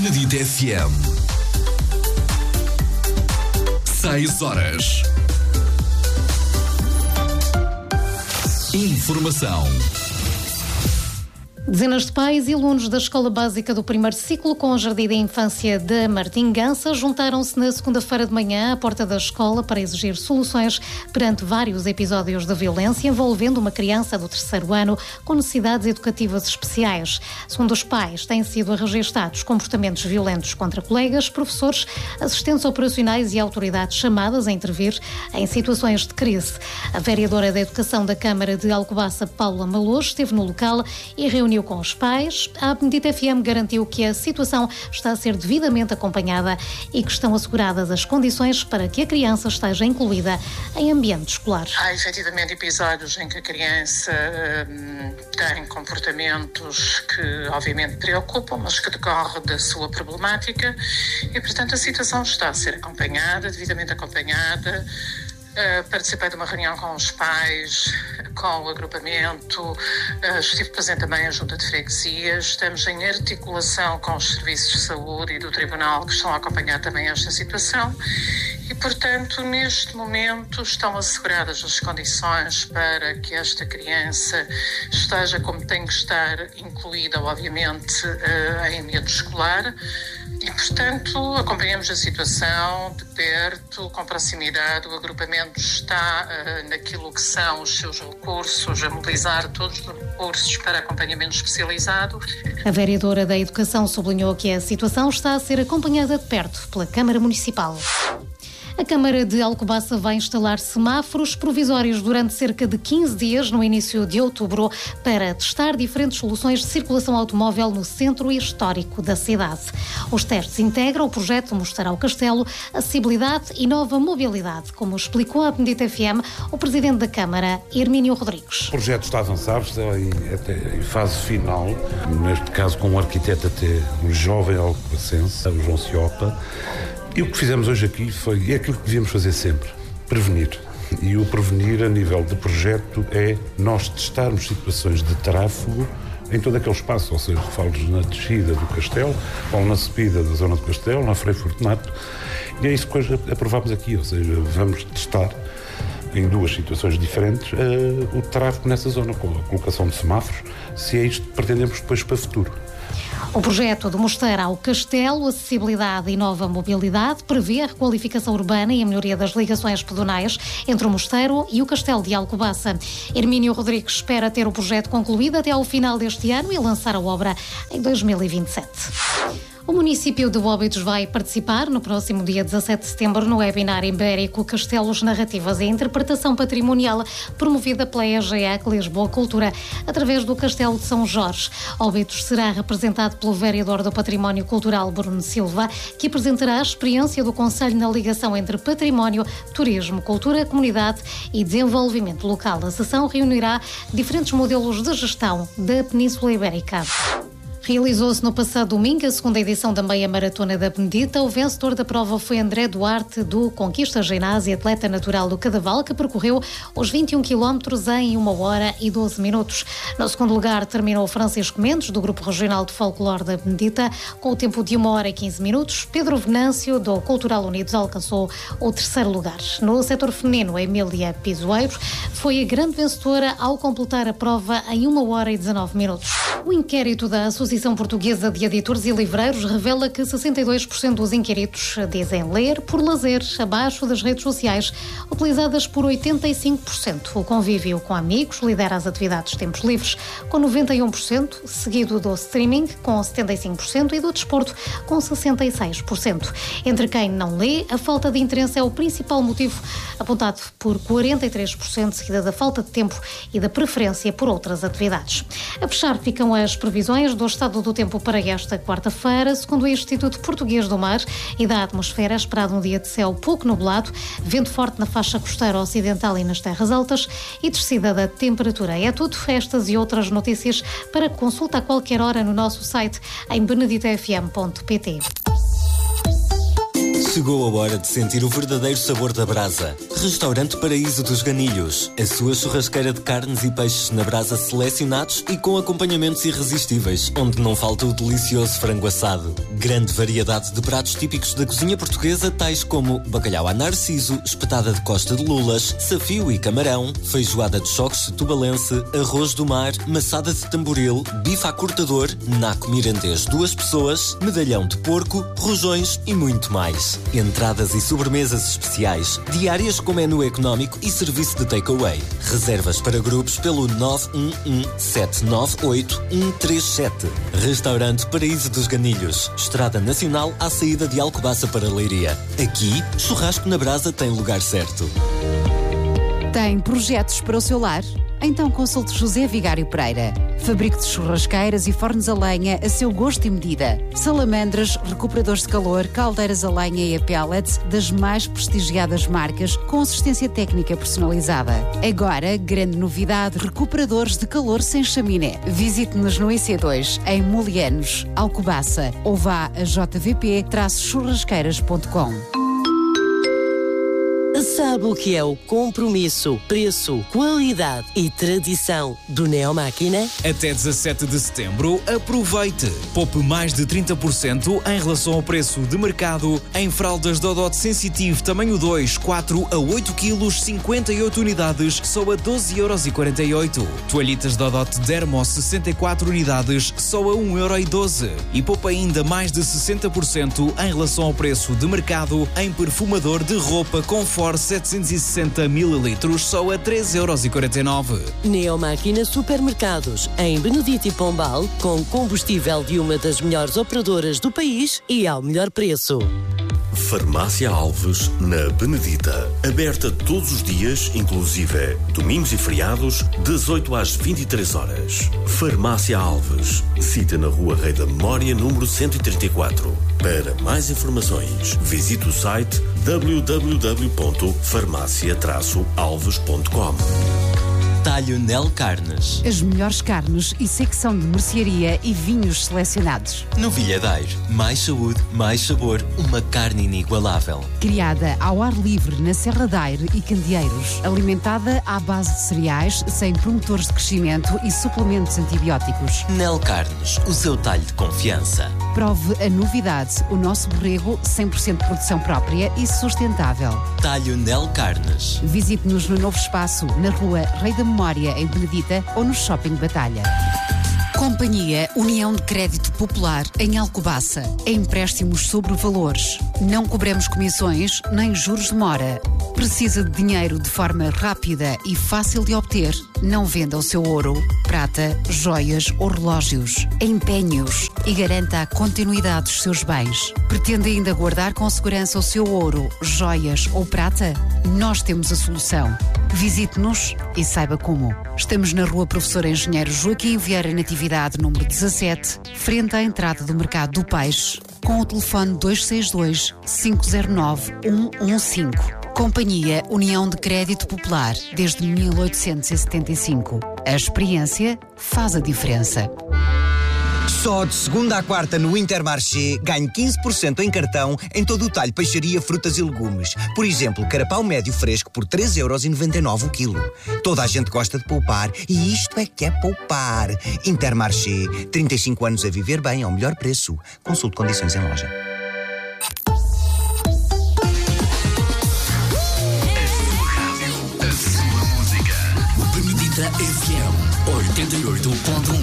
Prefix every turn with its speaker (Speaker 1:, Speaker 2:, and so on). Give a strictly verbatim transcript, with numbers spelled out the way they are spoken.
Speaker 1: Benedita F M. Seis horas. Informação.
Speaker 2: Dezenas de pais e alunos da Escola Básica do Primeiro Ciclo com o Jardim da Infância da Martingança juntaram-se na segunda-feira de manhã à porta da escola para exigir soluções perante vários episódios de violência envolvendo uma criança do terceiro ano com necessidades educativas especiais. Segundo os pais, têm sido registados comportamentos violentos contra colegas, professores, assistentes operacionais e autoridades chamadas a intervir em situações de crise. A vereadora da Educação da Câmara de Alcobaça, Paula Malhoa, esteve no local e reuniu com os pais. A Benedita F M garantiu que a situação está a ser devidamente acompanhada e que estão asseguradas as condições para que a criança esteja incluída em ambiente escolar.
Speaker 3: Há efetivamente episódios em que a criança hum, tem comportamentos que obviamente preocupam, mas que decorrem da sua problemática e, portanto, a situação está a ser acompanhada, devidamente acompanhada. Uh, participei de uma reunião com os pais, com o agrupamento, uh, estive presente também a Junta de Freguesias, estamos em articulação com os serviços de saúde e do Tribunal que estão a acompanhar também esta situação e, portanto, neste momento estão asseguradas as condições para que esta criança esteja como tem que estar, incluída, obviamente, uh, em ambiente escolar. E, portanto, acompanhamos a situação de perto, com proximidade. O agrupamento está uh, naquilo que são os seus recursos, a mobilizar todos os recursos para acompanhamento especializado.
Speaker 2: A vereadora da Educação sublinhou que a situação está a ser acompanhada de perto pela Câmara Municipal. A Câmara de Alcobaça vai instalar semáforos provisórios durante cerca de quinze dias no início de outubro para testar diferentes soluções de circulação automóvel no centro histórico da cidade. Os testes integram o projeto Mostrar ao Castelo, Acessibilidade e Nova Mobilidade, como explicou à Benedita F M o Presidente da Câmara, Hermínio Rodrigues.
Speaker 4: O projeto está a avançar, está em, até em fase final, neste caso com um arquiteto até um jovem alcobacense, o João Ciopa. E o que fizemos hoje aqui foi é aquilo que devíamos fazer sempre, prevenir. E o prevenir a nível de projeto é nós testarmos situações de tráfego em todo aquele espaço, ou seja, falo na descida do Castelo, ou na subida da zona do Castelo, na Frei Fortunato, e é isso que hoje aprovámos aqui, ou seja, vamos testar em duas situações diferentes uh, o tráfego nessa zona, com a colocação de semáforos, se é isto que pretendemos depois para o futuro.
Speaker 2: O projeto de Mostrar ao Castelo, Acessibilidade e Nova Mobilidade prevê a requalificação urbana e a melhoria das ligações pedonais entre o Mosteiro e o Castelo de Alcobaça. Hermínio Rodrigues espera ter o projeto concluído até ao final deste ano e lançar a obra em dois mil e vinte e sete. O município de Óbidos vai participar no próximo dia dezassete de setembro no webinar ibérico Castelos, Narrativas e Interpretação Patrimonial, promovida pela E G E C Lisboa Cultura, através do Castelo de São Jorge. Óbidos será representado pelo vereador do Património Cultural, Bruno Silva, que apresentará a experiência do Conselho na ligação entre património, turismo, cultura, comunidade e desenvolvimento local. A sessão reunirá diferentes modelos de gestão da Península Ibérica. Realizou-se no passado domingo a segunda edição da Meia Maratona da Benedita. O vencedor da prova foi André Duarte, do Conquista Ginásio, atleta natural do Cadaval, que percorreu os vinte e um quilómetros em uma hora e doze minutos. No segundo lugar terminou Francisco Mendes, do Grupo Regional de Folclore da Benedita, com o tempo de uma hora e quinze minutos. Pedro Venâncio, do Cultural Unidos, alcançou o terceiro lugar. No setor feminino, a Emília Pisoeiros foi a grande vencedora ao completar a prova em uma hora e dezanove minutos. O inquérito da Associação A Associação Portuguesa de Editores e Livreiros revela que sessenta e dois por cento dos inquiridos dizem ler por lazer, abaixo das redes sociais, utilizadas por oitenta e cinco por cento. O convívio com amigos lidera as atividades de tempos livres, com noventa e um por cento, seguido do streaming, com setenta e cinco por cento, e do desporto, com sessenta e seis por cento. Entre quem não lê, a falta de interesse é o principal motivo, apontado por quarenta e três por cento, seguida da falta de tempo e da preferência por outras atividades. A fechar ficam as previsões do estado do tempo para esta quarta-feira. Segundo o Instituto Português do Mar e da Atmosfera, é esperado um dia de céu pouco nublado, vento forte na faixa costeira ocidental e nas terras altas e descida da temperatura. É tudo. Estas e outras notícias para consulta a qualquer hora no nosso site em benedita f m ponto p t.
Speaker 5: Chegou a hora de sentir o verdadeiro sabor da brasa. Restaurante Paraíso dos Ganilhos. A sua churrasqueira de carnes e peixes na brasa selecionados e com acompanhamentos irresistíveis, onde não falta o delicioso frango assado. Grande variedade de pratos típicos da cozinha portuguesa, tais como bacalhau à narciso, espetada de costa de lulas, safio e camarão, feijoada de choques de tubalense, arroz do mar, maçada de tamboril, bife à cortador, naco mirandês duas pessoas, medalhão de porco, rojões e muito mais. Entradas e sobremesas especiais, diárias com menu económico e serviço de takeaway. Reservas para grupos pelo nove um um sete nove oito um três sete. Restaurante Paraíso dos Ganilhos. Estrada Nacional à saída de Alcobaça para Leiria. Aqui, churrasco na brasa tem lugar certo.
Speaker 6: Tem projetos para o seu lar? Então consulte José Vigário Pereira. Fabrico de churrasqueiras e fornos a lenha a seu gosto e medida. Salamandras, recuperadores de calor, caldeiras a lenha e a pellets das mais prestigiadas marcas com assistência técnica personalizada. Agora, grande novidade, recuperadores de calor sem chaminé. Visite-nos no I C dois, em Molianos, Alcobaça, ou vá a j v p churrasqueiras ponto com.
Speaker 7: Sabe o que é o compromisso, preço, qualidade e tradição do Neomáquina?
Speaker 8: Até dezassete de setembro, aproveite! Poupe mais de trinta por cento em relação ao preço de mercado em fraldas Dodot Sensitive tamanho dois, quatro a oito quilos, cinquenta e oito unidades, só a doze euros e quarenta e oito. Toalhitas Dodot Dermo sessenta e quatro unidades, só a um euro e doze. E poupe ainda mais de sessenta por cento em relação ao preço de mercado em perfumador de roupa Comfort setecentos e sessenta mililitros, só a três euros e quarenta e nove.
Speaker 7: Neomáquina Supermercados, em Benedito e Pombal, com combustível de uma das melhores operadoras do país e ao melhor preço.
Speaker 9: Farmácia Alves, na Benedita. Aberta todos os dias, inclusive domingos e feriados, das oito às vinte e três horas. Farmácia Alves. Cita na Rua Rei da Memória, número cento e trinta e quatro. Para mais informações, visite o site w w w ponto farmácia traço alves ponto com.
Speaker 5: Talho Nel Carnes.
Speaker 6: As melhores carnes e secção de mercearia e vinhos selecionados.
Speaker 5: Novilhadeiro. Mais saúde, mais sabor. Uma carne inigualável.
Speaker 6: Criada ao ar livre na Serra da Aire e Candeeiros. Alimentada à base de cereais, sem promotores de crescimento e suplementos antibióticos.
Speaker 5: Nel Carnes. O seu talho de confiança.
Speaker 6: Prove a novidade. O nosso borrego, cem por cento de produção própria e sustentável.
Speaker 5: Talho Nel Carnes.
Speaker 6: Visite-nos no novo espaço, na Rua Rei da Memória, em Benedita, ou no Shopping Batalha. Companhia União de Crédito Popular, em Alcobaça. Empréstimos sobre valores. Não cobramos comissões nem juros de mora. Precisa de dinheiro de forma rápida e fácil de obter? Não venda o seu ouro, prata, joias ou relógios. Empenhe-os e garanta a continuidade dos seus bens. Pretende ainda guardar com segurança o seu ouro, joias ou prata? Nós temos a solução. Visite-nos e saiba como. Estamos na Rua Professor Engenheiro Joaquim Vieira Natividade, número dezassete, frente à entrada do Mercado do Peixe, com o telefone dois seis dois, cinco zero nove, um um cinco. Companhia União de Crédito Popular, desde mil oitocentos e setenta e cinco. A experiência faz a diferença.
Speaker 10: Só de segunda à quarta no Intermarché ganhe quinze por cento em cartão em todo o talho peixaria, frutas e legumes. Por exemplo, carapau médio fresco por três euros e noventa e nove o quilo. Toda a gente gosta de poupar e isto é que é poupar. Intermarché, trinta e cinco anos a viver bem ao melhor preço. Consulte condições em loja.
Speaker 1: Benedita F M oitenta e oito ponto um.